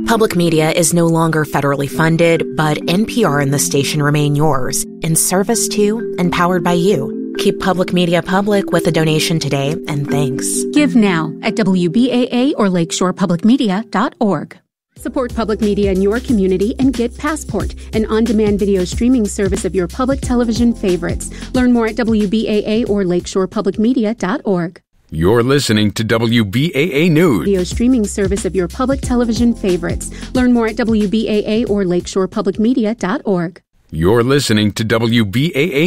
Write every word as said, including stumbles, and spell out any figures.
Public media is no longer federally funded, but N P R and the station remain yours, in service to and powered by you. Keep public media public with a donation today, and thanks. Give now at W B A A or lakeshore public media dot org. Support public media in your community and get Passport, an on-demand video streaming service of your public television favorites. Learn more at W B A A or lakeshore public media dot org. You're listening to W B A A News. Video streaming service of your public television favorites. Learn more at W B A A or lakeshore public media dot org. You're listening to W B A A